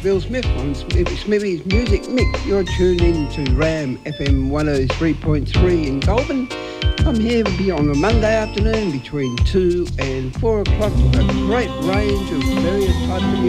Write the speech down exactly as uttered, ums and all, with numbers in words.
Bill Smith on Smithy's Music Mix. You're tuned in to Ram F M one oh three point three in Goulburn. I'm here on a Monday afternoon between two and four o'clock with a great range of various types of music.